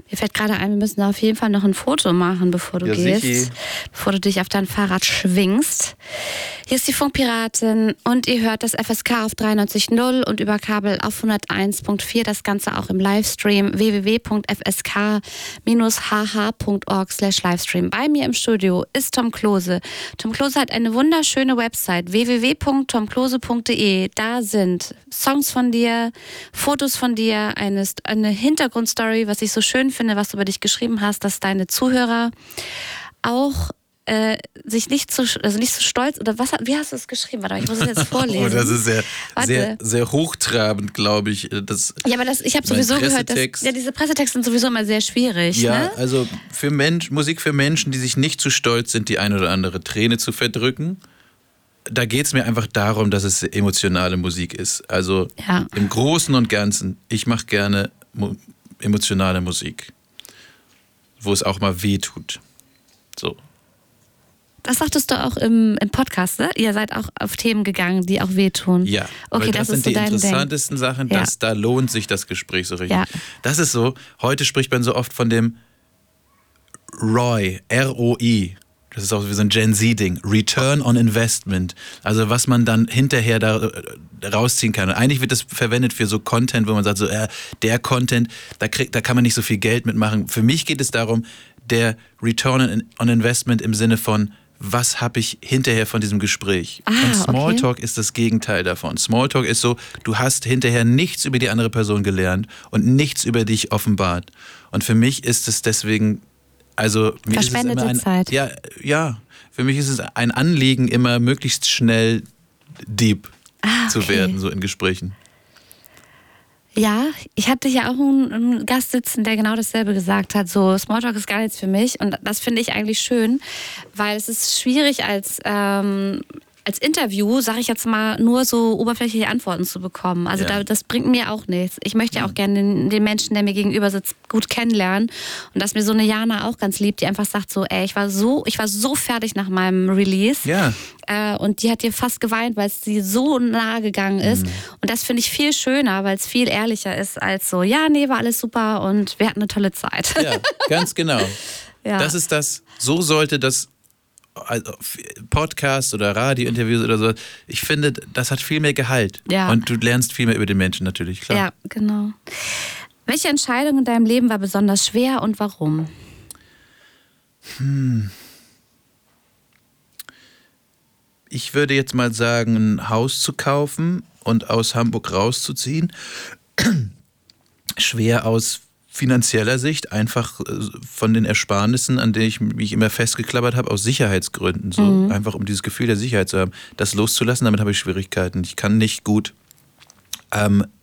Mir fällt gerade ein, wir müssen auf jeden Fall noch ein Foto machen, bevor du gehst. Bevor du dich auf dein Fahrrad schwingst. Hier ist die Funkpiratin und ihr hört das FSK auf 93.0 und über Kabel auf 101.4. Das Ganze auch im Livestream www.fsk-hh.org/Livestream. Bei mir im Studio ist Tom Klose. Tom Klose hat eine wunderschöne Website, www.tomklose.de. Da sind Songs von dir, Fotos von dir, eine Hintergrundstory, was ich so schön finde, was du über dich geschrieben hast, dass deine Zuhörer auch sich nicht so stolz, oder wie hast du es geschrieben? Warte mal, ich muss es jetzt vorlesen. Oh, das ist sehr hochtrabend, glaube ich. Ja, aber ich habe sowieso gehört, dass diese Pressetexte sind sowieso immer sehr schwierig. Ja, ne? Also Musik für Menschen, die sich nicht zu stolz sind, die eine oder andere Träne zu verdrücken. Da geht es mir einfach darum, dass es emotionale Musik ist. Also im Großen und Ganzen, ich mache gerne emotionale Musik, wo es auch mal weh tut. So. Das sagtest du auch im Podcast, ne? Ihr seid auch auf Themen gegangen, die auch wehtun. Ja, okay, weil das sind die interessantesten Sachen, da lohnt sich das Gespräch so richtig. Ja. Das ist so, heute spricht man so oft von dem ROI, R-O-I. Das ist auch wie so ein Gen Z-Ding. Return on Investment. Also was man dann hinterher da rausziehen kann. Und eigentlich wird das verwendet für so Content, wo man sagt, so der Content, da kann man nicht so viel Geld mitmachen. Für mich geht es darum, der Return on Investment im Sinne von, was habe ich hinterher von diesem Gespräch? Und Smalltalk ist das Gegenteil davon. Smalltalk ist so, du hast hinterher nichts über die andere Person gelernt und nichts über dich offenbart. Und für mich ist es deswegen, also mir verschwendete ist es Zeit. Ja, für mich ist es ein Anliegen, immer möglichst schnell deep zu werden, so in Gesprächen. Ja, ich hatte ja auch einen Gast sitzen, der genau dasselbe gesagt hat. So, Smalltalk ist gar nichts für mich. Und das finde ich eigentlich schön, weil es ist schwierig als Interview, sage ich jetzt mal, nur so oberflächliche Antworten zu bekommen. Also das bringt mir auch nichts. Ich möchte ja auch gerne den Menschen, der mir gegenüber sitzt, gut kennenlernen. Und dass mir so eine Jana auch ganz liebt, die einfach sagt so, ich war so fertig nach meinem Release. Ja. Und die hat dir fast geweint, weil es sie so nahe gegangen ist. Und das finde ich viel schöner, weil es viel ehrlicher ist als so, war alles super und wir hatten eine tolle Zeit. Ja, ganz genau. Ja. Das ist das, so sollte das Podcast oder Radiointerviews oder so, ich finde, das hat viel mehr Gehalt. Ja. Und du lernst viel mehr über den Menschen natürlich, klar. Ja, genau. Welche Entscheidung in deinem Leben war besonders schwer und warum? Ich würde jetzt mal sagen, ein Haus zu kaufen und aus Hamburg rauszuziehen. Schwer aus finanzieller Sicht, einfach von den Ersparnissen, an denen ich mich immer festgeklammert habe, aus Sicherheitsgründen. So. Einfach um dieses Gefühl der Sicherheit zu haben. Das loszulassen, damit habe ich Schwierigkeiten. Ich kann nicht gut